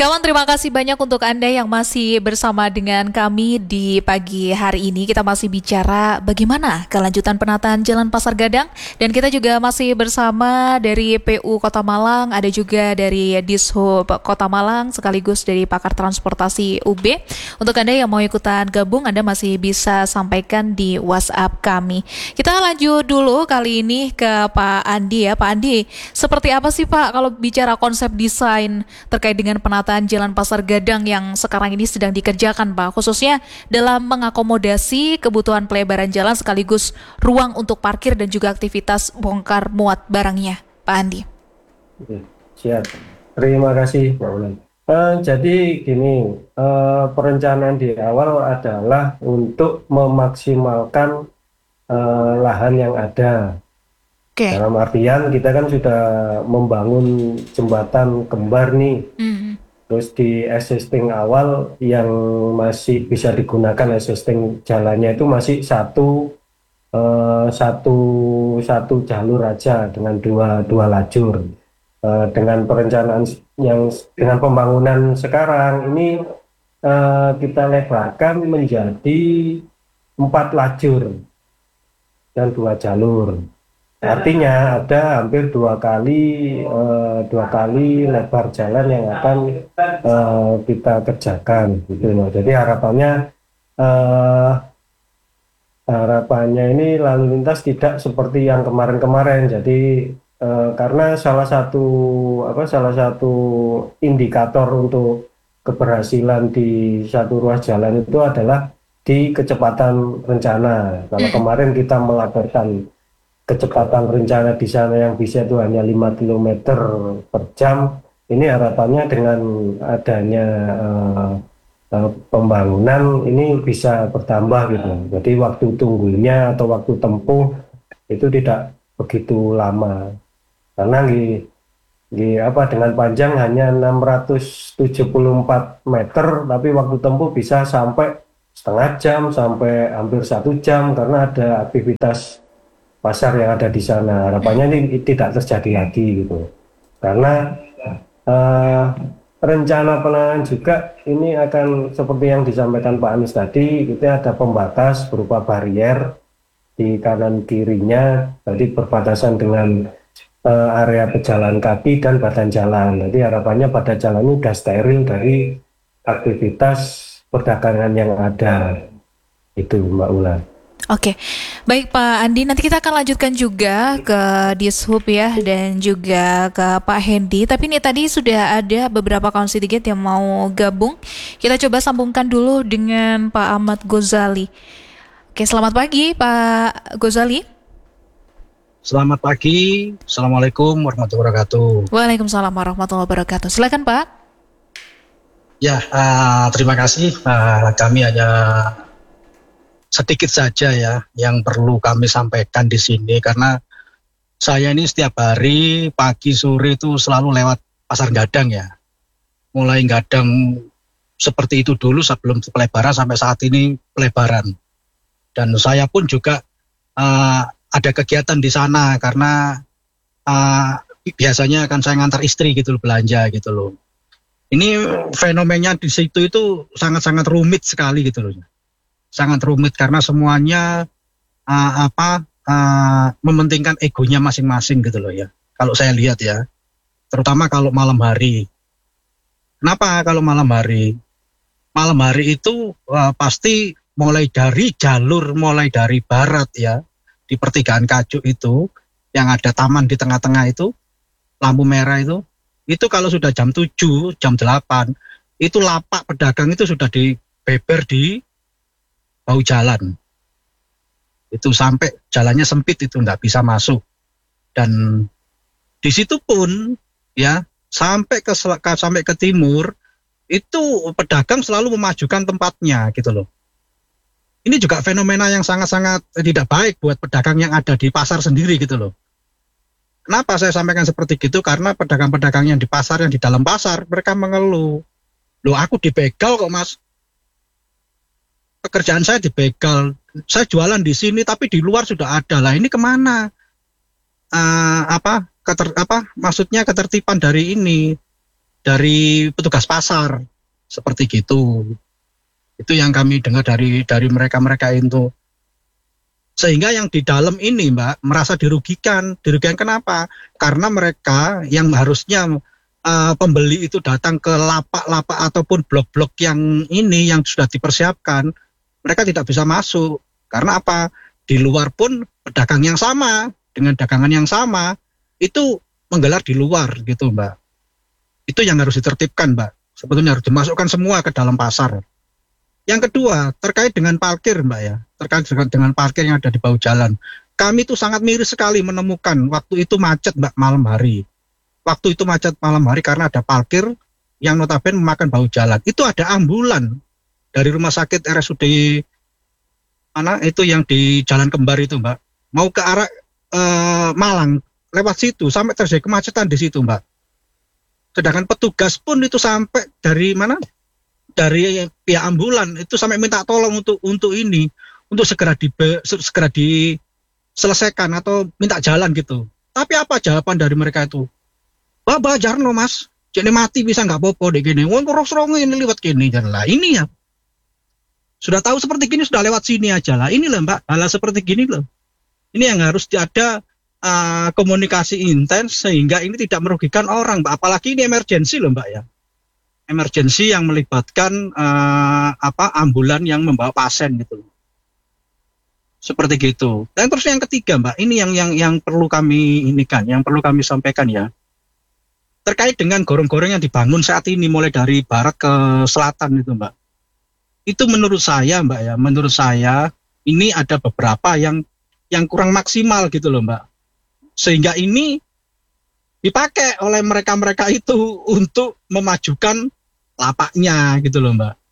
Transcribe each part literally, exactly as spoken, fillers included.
Kawan, terima kasih banyak untuk Anda yang masih bersama dengan kami di pagi hari ini. Kita masih bicara bagaimana kelanjutan penataan Jalan Pasar Gadang. Dan kita juga masih bersama dari P U Kota Malang, ada juga dari Dishub Kota Malang, sekaligus dari pakar transportasi U B. Untuk Anda yang mau ikutan gabung, Anda masih bisa sampaikan di WhatsApp kami. Kita lanjut dulu kali ini ke Pak Andi ya. Pak Andi, seperti apa sih Pak kalau bicara konsep desain terkait dengan penataan Jalan Pasar Gadang yang sekarang ini sedang dikerjakan Pak, khususnya dalam mengakomodasi kebutuhan pelebaran jalan sekaligus ruang untuk parkir dan juga aktivitas bongkar muat barangnya, Pak Andi. Siap, terima kasih Pak Ulan. Uh, jadi gini, uh, perencanaan di awal adalah untuk memaksimalkan uh, lahan yang ada. Okay. Dalam artian kita kan sudah membangun jembatan kembar nih. Mm-hmm. Terus di existing awal yang masih bisa digunakan existing jalannya itu masih satu uh, satu satu jalur aja dengan dua dua lajur. Uh, dengan perencanaan yang dengan pembangunan sekarang ini uh, kita lebarkan menjadi empat lajur dan dua jalur. Artinya ada hampir dua kali uh, dua kali lebar jalan yang akan uh, kita kerjakan, gitu loh. Jadi harapannya uh, harapannya ini lalu lintas tidak seperti yang kemarin-kemarin. Jadi uh, karena salah satu apa salah satu indikator untuk keberhasilan di satu ruas jalan itu adalah di kecepatan rencana. Kalau kemarin kita melaporkan kecepatan rencana di sana yang bisa itu hanya lima kilometer per jam. Ini harapannya dengan adanya uh, uh, pembangunan ini bisa bertambah gitu. Jadi waktu tunggunya atau waktu tempuh itu tidak begitu lama. Karena di, di apa dengan panjang hanya enam ratus tujuh puluh empat meter, tapi waktu tempuh bisa sampai setengah jam sampai hampir satu jam karena ada aktivitas pasar yang ada di sana. Harapannya ini tidak terjadi lagi gitu. Karena uh, rencana penanganan juga ini akan seperti yang disampaikan Pak Anies tadi, kita ada pembatas berupa barier di kanan kirinya, jadi berbatasan dengan uh, area pejalan kaki dan badan jalan. Jadi harapannya pada jalan ini sudah steril dari aktivitas perdagangan yang ada. Itu Mbak Ula. Oke, baik Pak Andi, nanti kita akan lanjutkan juga ke Dishub ya dan juga ke Pak Hendy. Tapi ini tadi sudah ada beberapa kawan Citygate yang mau gabung. Kita coba sambungkan dulu dengan Pak Ahmad Ghazali. Oke, selamat pagi Pak Ghazali. Selamat pagi, Assalamualaikum warahmatullahi wabarakatuh. Waalaikumsalam warahmatullahi wabarakatuh. Silakan Pak. Ya, uh, terima kasih. Uh, kami hanya sedikit saja ya yang perlu kami sampaikan di sini karena saya ini setiap hari pagi sore itu selalu lewat Pasar Gadang ya. Mulai Gadang seperti itu dulu sebelum pelebaran sampai saat ini pelebaran. Dan saya pun juga uh, ada kegiatan di sana karena uh, biasanya akan saya ngantar istri gitu loh, belanja gitu loh. Ini fenomenanya di situ itu sangat-sangat rumit sekali gitu loh. Sangat rumit karena semuanya uh, apa uh, mementingkan egonya masing-masing gitu loh ya. Kalau saya lihat ya, terutama kalau malam hari. Kenapa kalau malam hari? Malam hari itu uh, pasti mulai dari jalur mulai dari barat ya, di pertigaan Kajuk itu yang ada taman di tengah-tengah itu, lampu merah itu, itu kalau sudah jam tujuh, jam delapan, itu lapak pedagang itu sudah dibeber di bau jalan. Itu sampai jalannya sempit itu nggak bisa masuk. Dan di situ pun ya sampai ke sampai ke timur itu pedagang selalu memajukan tempatnya gitu loh. Ini juga fenomena yang sangat-sangat tidak baik buat pedagang yang ada di pasar sendiri gitu loh. Kenapa saya sampaikan seperti gitu? Karena pedagang-pedagang yang di pasar, yang di dalam pasar, mereka mengeluh. Loh aku dibegal kok mas. Pekerjaan saya dibegal, saya jualan di sini tapi di luar sudah ada lah. Ini kemana? Uh, apa, keter, apa? Maksudnya ketertiban dari ini. dari petugas pasar seperti gitu. Itu yang kami dengar dari dari mereka-mereka itu. Sehingga yang di dalam ini Mbak merasa dirugikan. Dirugikan kenapa? Karena mereka yang harusnya uh, pembeli itu datang ke lapak-lapak ataupun blok-blok yang ini yang sudah dipersiapkan, mereka tidak bisa masuk. Karena apa? Di luar pun pedagang yang sama dengan dagangan yang sama itu menggelar di luar gitu Mbak. Itu yang harus ditertibkan Mbak. Sebetulnya harus dimasukkan semua ke dalam pasar. Yang kedua, terkait dengan parkir Mbak ya, terkait dengan parkir yang ada di bahu jalan. Kami itu sangat miris sekali menemukan waktu itu macet Mbak malam hari. Waktu itu macet malam hari karena ada parkir yang notabene memakan bahu jalan. Itu ada ambulan dari rumah sakit R S U D mana itu yang di Jalan Kembar itu Mbak. Mau ke arah eh, Malang, lewat situ sampai terjadi kemacetan di situ Mbak. Sedangkan petugas pun itu sampai dari mana? Dari pihak ambulan itu sampai minta tolong untuk untuk ini untuk segera di segera diselesaikan atau minta jalan gitu. Tapi apa jawaban dari mereka itu? Wah Jarno mas, jadi mati bisa nggak popo deh gini. Wong terus ini lewat gini lah. Ini ya sudah tahu seperti gini sudah lewat sini aja lah. Inilah Mbak hal seperti gini loh. Ini yang harus ada uh, komunikasi intens sehingga ini tidak merugikan orang Mbak. Apalagi ini emergensi loh Mbak ya. Emergensi yang melibatkan uh, apa ambulan yang membawa pasien gitu, seperti gitu. Dan terus yang ketiga Mbak, ini yang yang yang perlu kami ini kan, yang perlu kami sampaikan ya, terkait dengan gorong-gorong yang dibangun saat ini mulai dari barat ke selatan itu Mbak. Itu menurut saya Mbak ya, menurut saya ini ada beberapa yang yang kurang maksimal gitu loh Mbak, sehingga ini dipakai oleh mereka-mereka itu untuk memajukan lapaknya gitu loh Mbak.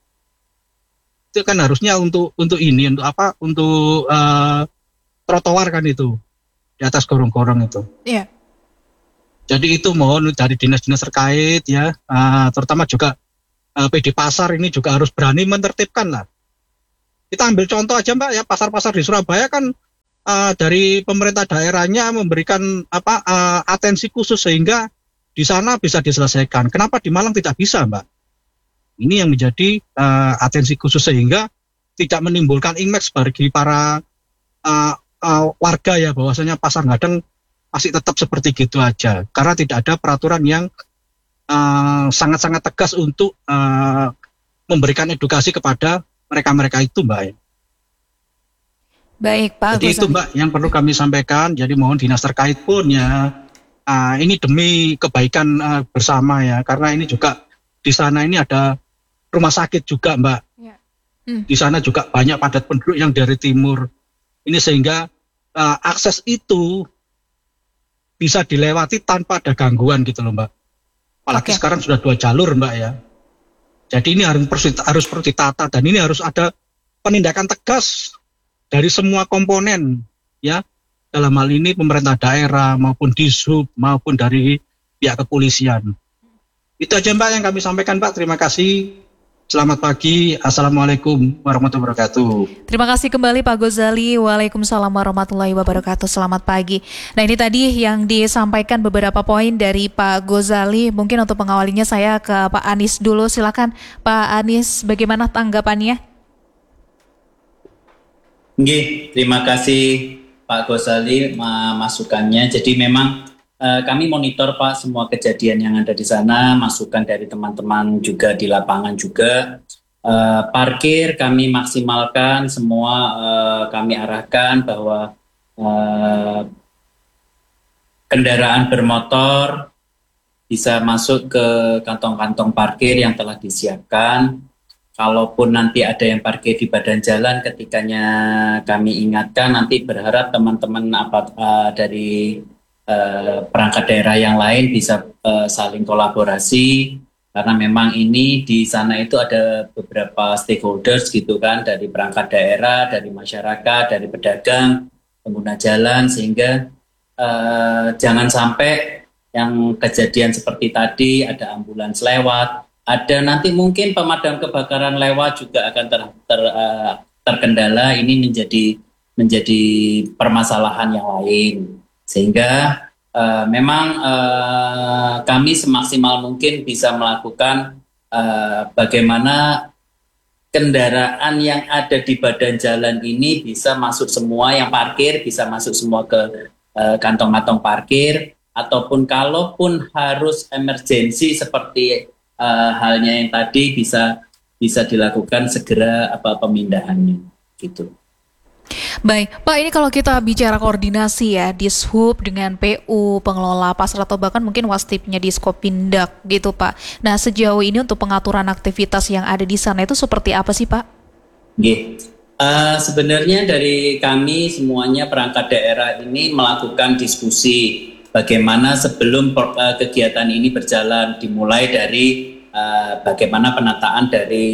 Itu kan harusnya untuk untuk ini untuk apa? Untuk uh, trotoar kan itu di atas gorong-gorong itu. Iya. Yeah. Jadi itu mohon dari dinas-dinas terkait ya, uh, terutama juga uh, P D Pasar ini juga harus berani menertibkan lah. Kita ambil contoh aja Mbak ya, pasar-pasar di Surabaya kan Uh, dari pemerintah daerahnya memberikan apa uh, atensi khusus sehingga di sana bisa diselesaikan. Kenapa di Malang tidak bisa, Mbak? Ini yang menjadi uh, atensi khusus sehingga tidak menimbulkan image bagi para uh, uh, warga ya bahwasanya Pasar Gadang masih tetap seperti gitu aja. Karena tidak ada peraturan yang uh, sangat-sangat tegas untuk uh, memberikan edukasi kepada mereka-mereka itu, Mbak. Baik Pak. Jadi itu Mbak yang perlu kami sampaikan. Jadi mohon dinas terkait pun ya uh, ini demi kebaikan uh, bersama ya. Karena ini juga di sana ini ada rumah sakit juga Mbak. Ya. Hmm. Di sana juga banyak padat penduduk yang dari timur. Ini sehingga uh, akses itu bisa dilewati tanpa ada gangguan gitu loh Mbak. Apalagi okay. Sekarang sudah dua jalur Mbak ya. Jadi ini harus harus perlu ditata dan ini harus ada penindakan tegas dari semua komponen ya, dalam hal ini pemerintah daerah maupun Dishub maupun dari pihak kepolisian. Itu aja Mbak yang kami sampaikan Pak. Terima kasih. Selamat pagi. Assalamualaikum warahmatullahi wabarakatuh. Terima kasih kembali Pak Ghazali. Waalaikumsalam warahmatullahi wabarakatuh. Selamat pagi. Nah ini tadi yang disampaikan beberapa poin dari Pak Ghazali. Mungkin untuk pengawalinya saya ke Pak Anies dulu. Silakan Pak Anies, bagaimana tanggapannya? Nggih, terima kasih Pak Ghazali masukannya. Jadi memang eh, kami monitor Pak semua kejadian yang ada di sana, masukan dari teman-teman juga di lapangan juga. Eh, parkir kami maksimalkan, semua eh, kami arahkan bahwa eh, kendaraan bermotor bisa masuk ke kantong-kantong parkir yang telah disiapkan. Kalaupun nanti ada yang parkir di badan jalan, ketikanya kami ingatkan, nanti berharap teman-teman apa uh, dari uh, perangkat daerah yang lain bisa uh, saling kolaborasi, karena memang ini di sana itu ada beberapa stakeholders gitu kan, dari perangkat daerah, dari masyarakat, dari pedagang, pengguna jalan, sehingga uh, jangan sampai yang kejadian seperti tadi ada ambulans lewat. Ada nanti mungkin pemadam kebakaran lewat juga akan ter, ter, uh, terkendala. Ini menjadi menjadi permasalahan yang lain, sehingga uh, memang uh, kami semaksimal mungkin bisa melakukan uh, bagaimana kendaraan yang ada di badan jalan ini bisa masuk semua, yang parkir bisa masuk semua ke uh, kantong-kantong parkir, ataupun kalaupun harus emergensi seperti uh, halnya yang tadi bisa bisa dilakukan segera apa pemindahannya gitu. Baik, Pak, ini kalau kita bicara koordinasi ya, Dishub dengan P U, pengelola pasar atau bahkan mungkin Wastipnya Diskopindak gitu, Pak. Nah, sejauh ini untuk pengaturan aktivitas yang ada di sana itu seperti apa sih, Pak? Oke, uh, sebenarnya dari kami semuanya perangkat daerah ini melakukan diskusi bagaimana sebelum uh, kegiatan ini berjalan, dimulai dari uh, bagaimana penataan dari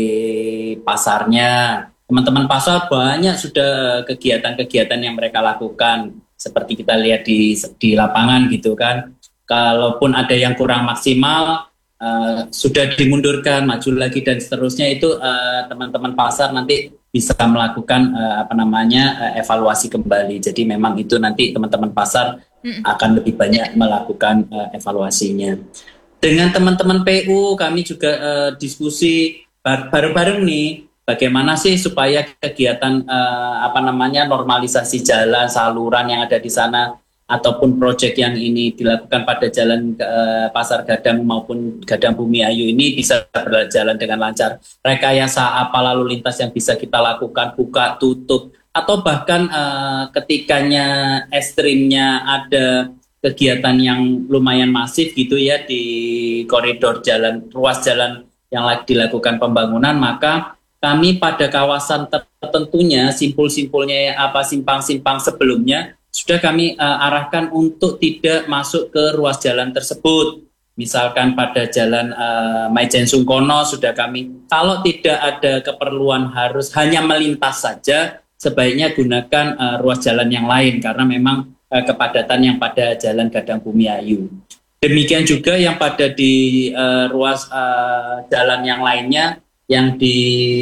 pasarnya. Teman-teman pasar banyak sudah kegiatan-kegiatan yang mereka lakukan, seperti kita lihat di di lapangan gitu kan. Kalaupun ada yang kurang maksimal, uh, sudah dimundurkan, maju lagi dan seterusnya, itu uh, teman-teman pasar nanti bisa melakukan uh, apa namanya uh, evaluasi kembali. Jadi memang itu nanti teman-teman pasar mm. akan lebih banyak melakukan uh, evaluasinya. Dengan teman-teman P U kami juga uh, diskusi bareng-bareng nih. Bagaimana sih supaya kegiatan uh, apa namanya normalisasi jalan, saluran yang ada di sana ataupun proyek yang ini dilakukan pada jalan uh, Pasar Gadang maupun Gadang Bumi Ayu ini bisa berjalan dengan lancar. Rekayasa apa lalu lintas yang bisa kita lakukan, buka tutup, atau bahkan uh, ketikanya ekstrimnya ada kegiatan yang lumayan masif gitu ya di koridor jalan, ruas jalan yang dilakukan pembangunan, maka kami pada kawasan tertentunya, simpul-simpulnya apa simpang-simpang sebelumnya, sudah kami uh, arahkan untuk tidak masuk ke ruas jalan tersebut. Misalkan pada jalan uh, Maijen Sungkono sudah kami, kalau tidak ada keperluan harus hanya melintas saja, sebaiknya gunakan uh, ruas jalan yang lain, karena memang uh, kepadatan yang pada jalan Gadang Bumi Ayu. Demikian juga yang pada di uh, ruas uh, jalan yang lainnya, yang di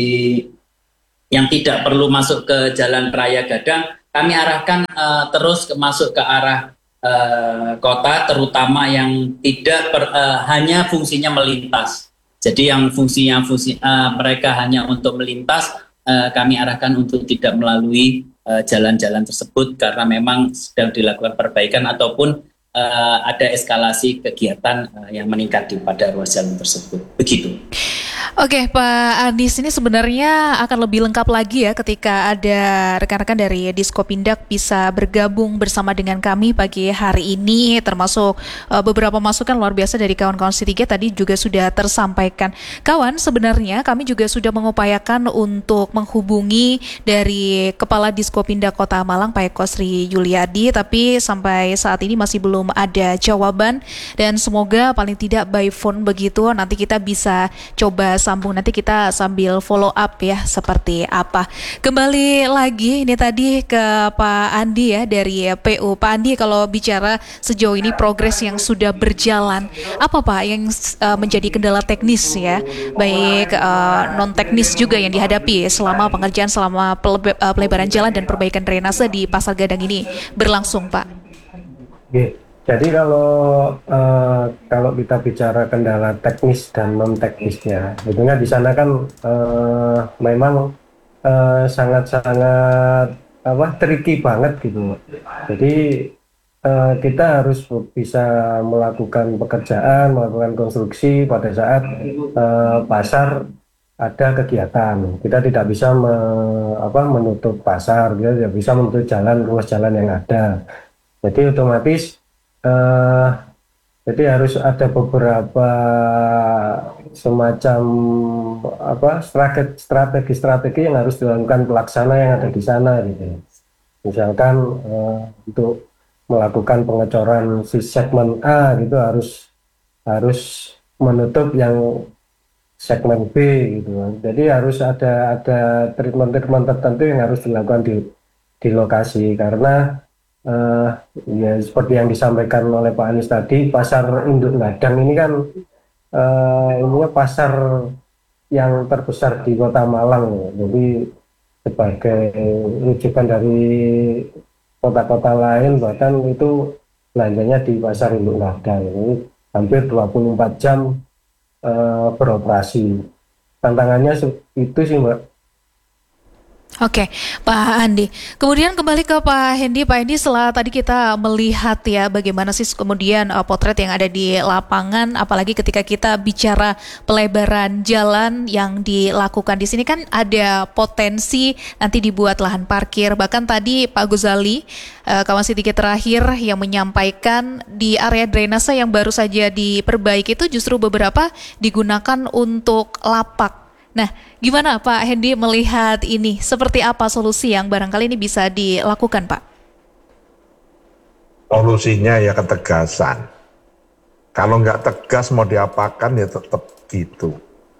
yang tidak perlu masuk ke Jalan Raya Gadang, kami arahkan uh, terus ke, masuk ke arah uh, kota, terutama yang tidak per, uh, hanya fungsinya melintas. Jadi yang fungsinya fungsi uh, mereka hanya untuk melintas, uh, kami arahkan untuk tidak melalui uh, jalan-jalan tersebut karena memang sedang dilakukan perbaikan ataupun uh, ada eskalasi kegiatan uh, yang meningkat di pada ruas jalan tersebut. Begitu. Oke, Pak Andis, ini sebenarnya akan lebih lengkap lagi ya ketika ada rekan-rekan dari Diskopindak bisa bergabung bersama dengan kami pagi hari ini, termasuk uh, beberapa masukan luar biasa dari kawan-kawan C tiga tadi juga sudah tersampaikan. Kawan, sebenarnya kami juga sudah mengupayakan untuk menghubungi dari Kepala Diskopindak Kota Malang, Pak Eko Sri Yuliadi, tapi sampai saat ini masih belum ada jawaban, dan semoga paling tidak by phone begitu nanti kita bisa coba sambung, nanti kita sambil follow up ya seperti apa. Kembali lagi ini tadi ke Pak Andi ya dari P U. Pak Andi, kalau bicara sejauh ini progres yang sudah berjalan, apa Pak yang uh, menjadi kendala teknis ya, baik uh, non teknis juga yang dihadapi selama pengerjaan selama pelebe- uh, pelebaran jalan dan perbaikan drainase di Pasar Gadang ini berlangsung, Pak? Oke. Jadi kalau uh, kalau kita bicara kendala teknis dan non teknisnya, tentunya di sana kan uh, memang uh, sangat-sangat apa tricky banget gitu. Jadi uh, kita harus bisa melakukan pekerjaan, melakukan konstruksi pada saat uh, pasar ada kegiatan. Kita tidak bisa me, apa, menutup pasar, kita tidak bisa menutup jalan, ruas jalan yang ada. Jadi otomatis Uh, jadi harus ada beberapa semacam apa strategi-strategi yang harus dilakukan pelaksana yang ada di sana gitu. Misalkan uh, untuk melakukan pengecoran si segmen A gitu harus harus menutup yang segmen B gitu. Jadi harus ada ada treatment-treatment tertentu yang harus dilakukan di di lokasi, karena Uh, ya seperti yang disampaikan oleh Pak Anies tadi, pasar induk Gadang ini kan uh, ini pasar yang terbesar di Kota Malang ya. Jadi sebagai rujukan dari kota-kota lain, bahkan itu belanjanya di pasar induk Ladang. Ini hampir dua puluh empat jam eh, beroperasi. Tantangannya itu sih Mbak. Oke, Pak Andi. Kemudian kembali ke Pak Hendi. Pak Hendi, setelah tadi kita melihat ya bagaimana sih kemudian uh, potret yang ada di lapangan, apalagi ketika kita bicara pelebaran jalan yang dilakukan di sini kan ada potensi nanti dibuat lahan parkir. Bahkan tadi Pak Gozali, uh, kawan Sidiki terakhir yang menyampaikan di area drainase yang baru saja diperbaiki itu justru beberapa digunakan untuk lapak. Nah, gimana Pak Hendi melihat ini? Seperti apa solusi yang barangkali ini bisa dilakukan, Pak? Solusinya ya ketegasan. Kalau nggak tegas mau diapakan ya tetap gitu.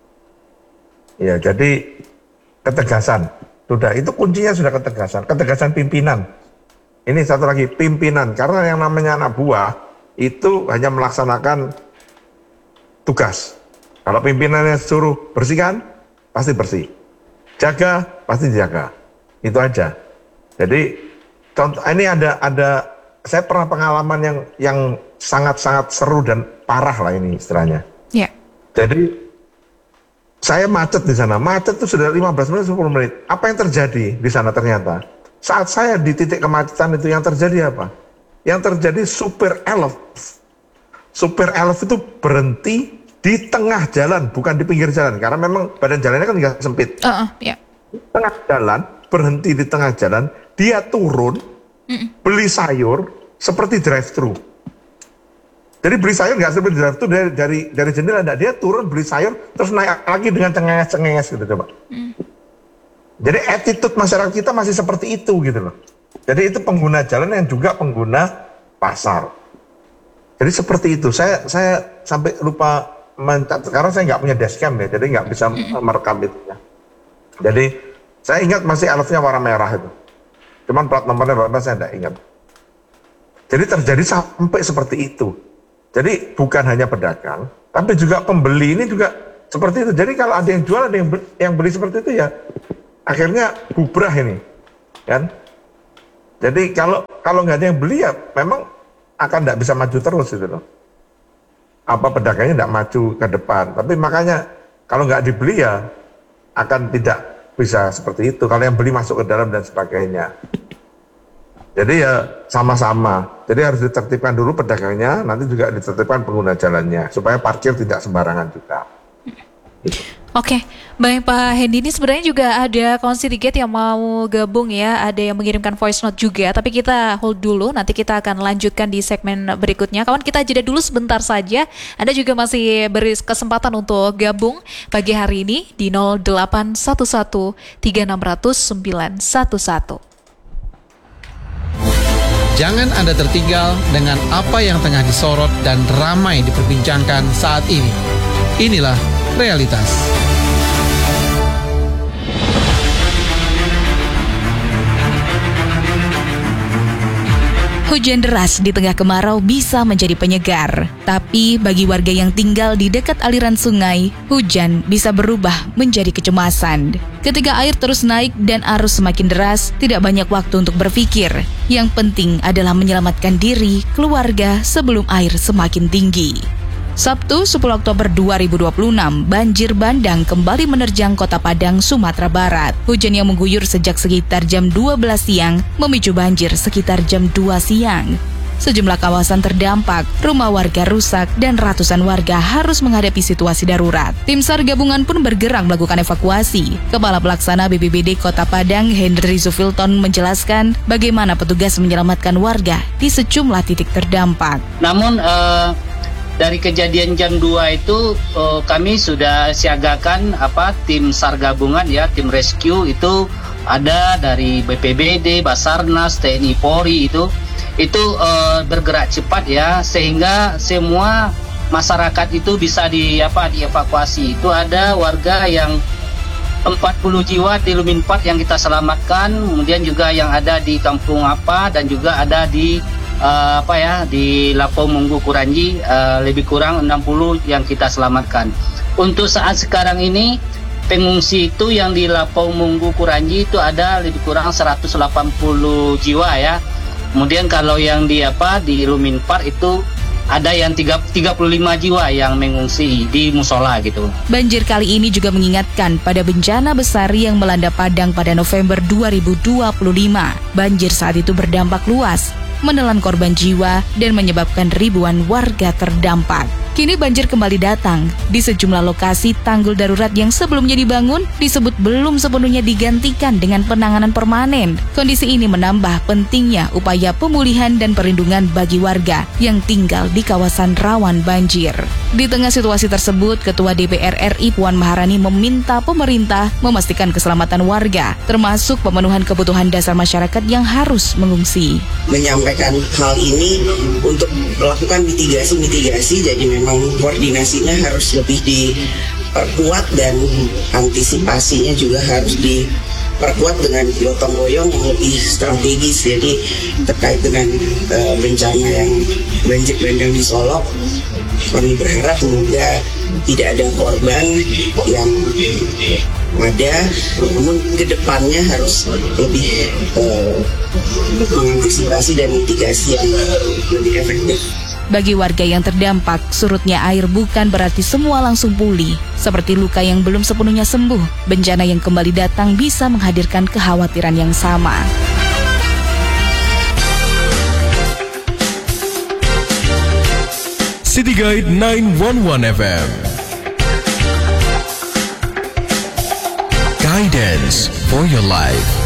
Ya, jadi ketegasan. Sudah, itu kuncinya sudah ketegasan. Ketegasan pimpinan. Ini satu lagi, pimpinan. Karena yang namanya anak buah itu hanya melaksanakan tugas. Kalau pimpinannya suruh bersihkan, pasti bersih. Jaga, pasti jaga. Itu aja. Jadi contoh ini ada ada saya pernah pengalaman yang yang sangat-sangat seru dan parah lah ini istilahnya. Ya. Yeah. Jadi saya macet di sana. Macet itu sudah lima belas menit, sepuluh menit. Apa yang terjadi di sana ternyata? Saat saya di titik kemacetan itu yang terjadi apa? Yang terjadi supir elf. Supir elf itu berhenti di tengah jalan, bukan di pinggir jalan, karena memang badan jalannya kan nggak sempit. Uh, uh, yeah. Di tengah jalan, berhenti di tengah jalan, dia turun, Mm-mm. beli sayur seperti drive-thru. Jadi beli sayur nggak seperti drive-thru dari dari dari jendela, enggak. Dia turun beli sayur, terus naik lagi dengan cengenges-cengenges gitu coba. Mm. Jadi attitude masyarakat kita masih seperti itu gitu loh. Jadi itu pengguna jalan yang juga pengguna pasar. Jadi seperti itu. Saya saya sampai lupa. Karena saya nggak punya dashcam ya, jadi nggak bisa merekam itu ya. Jadi saya ingat masih alatnya warna merah itu, cuman plat nomornya berapa saya nggak ingat. Jadi terjadi sampai seperti itu. Jadi bukan hanya pedagang, tapi juga pembeli ini juga seperti itu. Jadi kalau ada yang jual, ada yang beli, yang beli seperti itu ya, akhirnya bubrah ini, kan? Jadi kalau kalau nggak ada yang beli ya, memang akan nggak bisa maju terus gitu loh. Apa pedagangnya tidak maju ke depan, tapi makanya kalau nggak dibeli ya akan tidak bisa seperti itu. Kalau yang beli masuk ke dalam dan sebagainya. Jadi ya sama-sama. Jadi harus ditertibkan dulu pedagangnya, nanti juga ditertibkan pengguna jalannya supaya parkir tidak sembarangan juga. Gitu. Oke, baik Pak Hendi, ini sebenarnya juga ada kawan Sidiki yang mau gabung ya, ada yang mengirimkan voice note juga, tapi kita hold dulu, nanti kita akan lanjutkan di segmen berikutnya. Kawan, kita jeda dulu sebentar saja, Anda juga masih beri kesempatan untuk gabung pagi hari ini di nol delapan satu satu tiga enam nol nol sembilan satu satu. Jangan Anda tertinggal dengan apa yang tengah disorot dan ramai diperbincangkan saat ini. Inilah realitas. Hujan deras di tengah kemarau bisa menjadi penyegar, tapi bagi warga yang tinggal di dekat aliran sungai, hujan bisa berubah menjadi kecemasan. Ketika air terus naik dan arus semakin deras, tidak banyak waktu untuk berpikir. Yang penting adalah menyelamatkan diri, keluarga sebelum air semakin tinggi. Sabtu sepuluh Oktober dua ribu dua puluh enam, banjir bandang kembali menerjang Kota Padang, Sumatera Barat. Hujan yang mengguyur sejak sekitar jam dua belas siang memicu banjir sekitar jam dua siang. Sejumlah kawasan terdampak, rumah warga rusak, dan ratusan warga harus menghadapi situasi darurat. Tim SAR gabungan pun bergerak melakukan evakuasi. Kepala Pelaksana B P B D Kota Padang, Henry Zufilton, menjelaskan bagaimana petugas menyelamatkan warga di sejumlah titik terdampak. Namun, uh... dari kejadian jam dua itu uh, kami sudah siagakan apa tim SAR gabungan ya, tim rescue itu ada dari B P B D, Basarnas, T N I Polri itu itu uh, bergerak cepat ya, sehingga semua masyarakat itu bisa di apa dievakuasi. Itu ada warga yang empat puluh jiwa di Lumin empat yang kita selamatkan, kemudian juga yang ada di Kampung apa dan juga ada di Uh, apa ya di Lapau Munggu Kuranji uh, lebih kurang enam puluh yang kita selamatkan. Untuk saat sekarang ini pengungsi itu yang di Lapau Munggu Kuranji itu ada lebih kurang seratus delapan puluh jiwa ya. Kemudian kalau yang di apa di Lumin Park itu ada yang tiga puluh lima jiwa yang mengungsi di musola gitu. Banjir kali ini juga mengingatkan pada bencana besar yang melanda Padang pada November dua ribu dua puluh lima. Banjir saat itu berdampak luas, menelan korban jiwa dan menyebabkan ribuan warga terdampak. Kini banjir kembali datang di sejumlah lokasi. Tanggul darurat yang sebelumnya dibangun disebut belum sepenuhnya digantikan dengan penanganan permanen. Kondisi ini menambah pentingnya upaya pemulihan dan perlindungan bagi warga yang tinggal di kawasan rawan banjir. Di tengah situasi tersebut, Ketua D P R R I Puan Maharani meminta pemerintah memastikan keselamatan warga, termasuk pemenuhan kebutuhan dasar masyarakat yang harus mengungsi. Menyampaikan hal ini untuk melakukan mitigasi-mitigasi, jadi memang koordinasinya harus lebih diperkuat dan antisipasinya juga harus diperkuat dengan gotong royong yang lebih strategis. Jadi terkait dengan uh, bencana yang banjir bandang di Solok, kami berharap semoga tidak ada korban yang ada, namun kedepannya harus lebih uh, mengantisipasi dan mitigasi yang lebih efektif. Bagi warga yang terdampak, surutnya air bukan berarti semua langsung pulih. Seperti luka yang belum sepenuhnya sembuh, bencana yang kembali datang bisa menghadirkan kekhawatiran yang sama. City Guide sembilan satu satu F M, Guidance for your life.